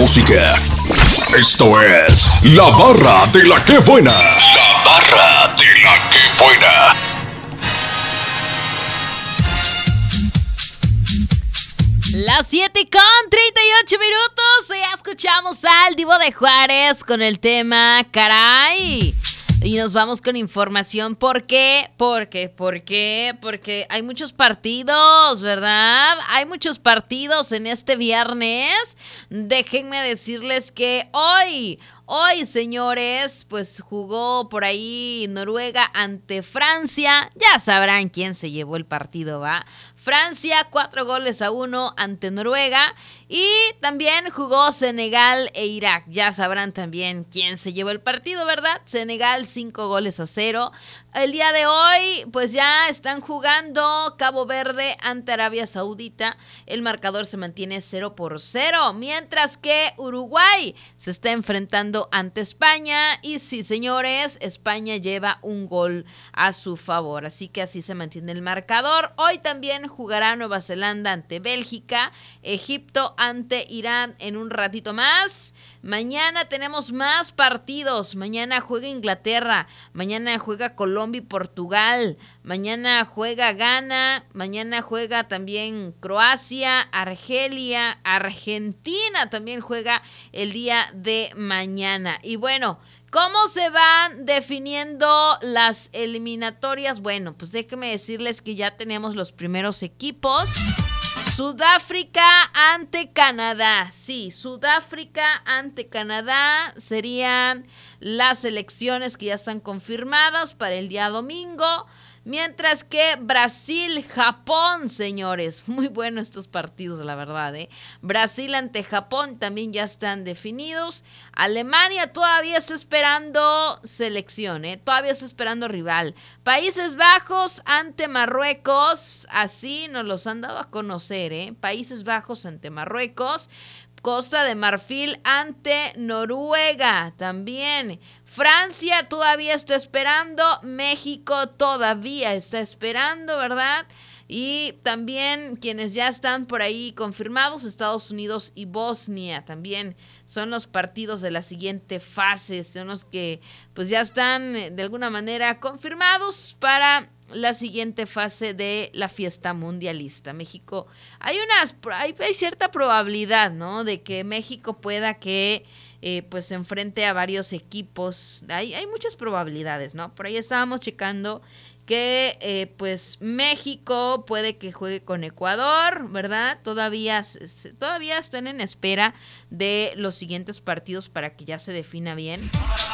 música. Esto es La Barra de la Que Buena. La Barra de la Que Buena. Las 7:38. Ya escuchamos al Divo de Juárez con el tema Caray. Y nos vamos con información. ¿Por qué? Porque hay muchos partidos, ¿verdad? Hay muchos partidos en este viernes. Déjenme decirles que hoy, señores, pues jugó por ahí Noruega ante Francia. Ya sabrán quién se llevó el partido, ¿va? Francia 4-1 ante Noruega. Y también jugó Senegal e Irak. Ya sabrán también quién se llevó el partido, ¿verdad? Senegal 5-0. El día de hoy, pues ya están jugando Cabo Verde ante Arabia Saudita. El marcador se mantiene 0-0. Mientras que Uruguay se está enfrentando ante España. Y sí, señores, España lleva un gol a su favor. Así que así se mantiene el marcador. Hoy también jugará Nueva Zelanda ante Bélgica. Egipto ante Irán en un ratito más. Mañana tenemos más partidos. Mañana juega Inglaterra. Mañana juega Colombia y Portugal. Mañana juega Ghana. Mañana juega también Croacia, Argelia, Argentina también juega el día de mañana. Y bueno, ¿cómo se van definiendo las eliminatorias? Bueno, pues déjenme decirles que ya tenemos los primeros equipos. Sudáfrica ante Canadá. Sí, Sudáfrica ante Canadá serían las elecciones que ya están confirmadas para el día domingo. Mientras que Brasil-Japón, señores, muy buenos estos partidos, la verdad, ¿eh? Brasil ante Japón también ya están definidos. Alemania todavía está esperando selección, ¿eh? Todavía está esperando rival. Países Bajos ante Marruecos, así nos los han dado a conocer, ¿eh? Países Bajos ante Marruecos. Costa de Marfil ante Noruega también. Francia todavía está esperando. México todavía está esperando, ¿verdad? Y también quienes ya están por ahí confirmados, Estados Unidos y Bosnia también son los partidos de la siguiente fase. Son los que pues ya están de alguna manera confirmados para la siguiente fase de la fiesta mundialista. México, hay cierta probabilidad, ¿no? De que México pueda que pues se enfrente a varios equipos. Hay muchas probabilidades, ¿no? Por ahí estábamos checando que pues México puede que juegue con Ecuador, ¿verdad? Todavía están en espera de los siguientes partidos para que ya se defina bien.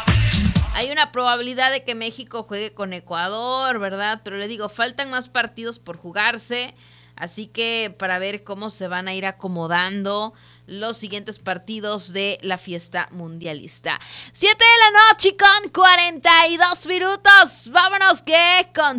Hay una probabilidad de que México juegue con Ecuador, ¿verdad? Pero le digo, faltan más partidos por jugarse. Así que para ver cómo se van a ir acomodando los siguientes partidos de la fiesta mundialista. 7 de la noche con 42 minutos. Vámonos que con